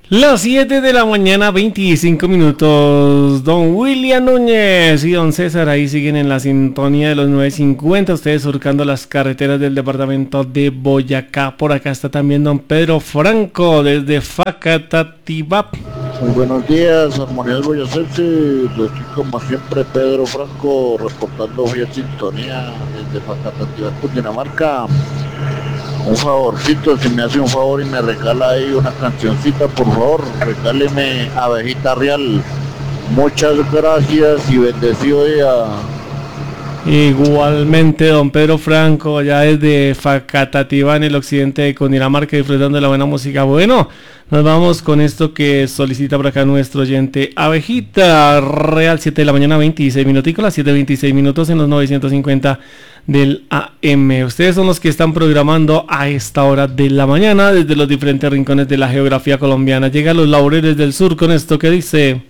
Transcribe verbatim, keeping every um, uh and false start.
Las siete de la mañana, veinticinco minutos. Don William Núñez y don César ahí siguen en la sintonía de los nueve cincuenta. Ustedes surcando las carreteras del departamento de Boyacá. Por acá está también don Pedro Franco desde Facatativá. Muy buenos días, Armonía Boyacense. Estoy como siempre Pedro Franco reportando vía sintonía desde Facatativá, Cundinamarca. Un favorcito, si me hace un favor y me regala ahí una cancioncita, por favor, regáleme Abejita Real. Muchas gracias y bendecido día. Igualmente, don Pedro Franco, allá desde Facatativá, en el occidente de Cundinamarca, disfrutando de la buena música. Bueno, nos vamos con esto que solicita por acá nuestro oyente. Abejita Real, siete de la mañana, veintiséis minuticos, las siete veintiséis minutos en los novecientos cincuenta del A M. Ustedes son los que están programando a esta hora de la mañana desde los diferentes rincones de la geografía colombiana. Llega a los Laureles del Sur con esto que dice...